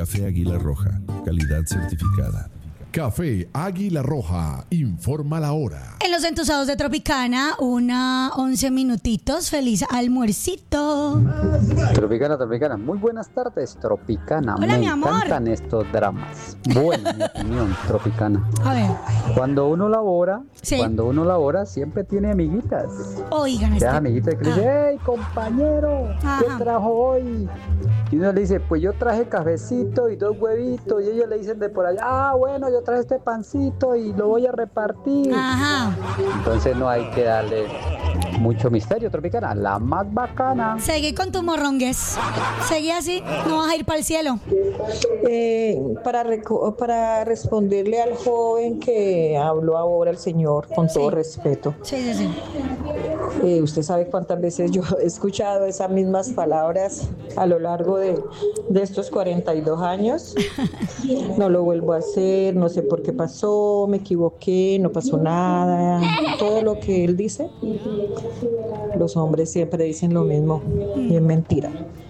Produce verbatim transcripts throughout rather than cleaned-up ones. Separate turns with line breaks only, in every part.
Café Águila Roja, calidad certificada.
Café Águila Roja, informa la hora.
En los entusados de Tropicana, una once minutitos, feliz almuercito.
Tropicana, Tropicana, muy buenas tardes, Tropicana.
Hola,
me
mi amor.
encantan estos dramas. Bueno, en mi opinión, Tropicana.
A ver,
Cuando uno labora,
Sí.
cuando uno labora, siempre tiene amiguitas.
oigan
Esas
este.
amiguitas que le dicen, hey, compañero, ¿qué
Ajá.
trajo hoy? Y uno le dice, pues yo traje cafecito y dos huevitos. Y ellos le dicen de por allá, ah, bueno, yo traje este pancito y lo voy a repartir.
Ajá.
Entonces no hay que darle mucho misterio, Tropicana. La más bacana.
Seguí con tu morrongues. Seguí así, no vas a ir para el cielo.
Eh, para, reco- para responderle al joven que habló ahora el señor, con todo
Sí.
respeto,
Sí, sí, sí.
eh, usted sabe cuántas veces yo he escuchado esas mismas palabras a lo largo de, de estos cuarenta y dos años. No lo vuelvo a hacer, no sé por qué pasó, me equivoqué, no pasó nada. Todo lo que él dice, los hombres siempre dicen lo mismo y es mentira.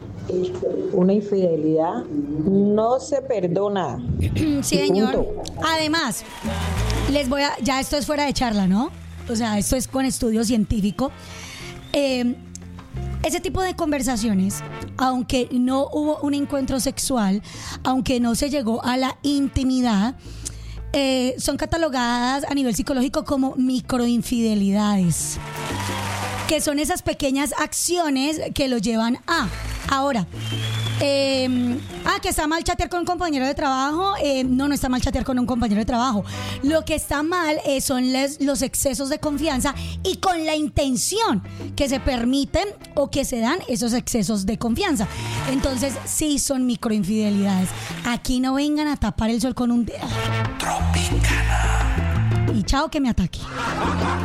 Una infidelidad no se perdona.
Sí,
Y
señor.
punto.
Además, les voy a. Ya esto es fuera de charla, ¿no? O sea, esto es con estudio científico. Eh, ese tipo de conversaciones, aunque no hubo un encuentro sexual, aunque no se llegó a la intimidad, eh, son catalogadas a nivel psicológico como microinfidelidades, que son esas pequeñas acciones que lo llevan a. Ahora, eh, ah, que está mal chatear con un compañero de trabajo. Eh, no, no está mal chatear con un compañero de trabajo. Lo que está mal eh, son les- los excesos de confianza y con la intención que se permiten o que se dan esos excesos de confianza. Entonces, sí son microinfidelidades. Aquí no vengan a tapar el sol con un dedo. Y chao que me ataque.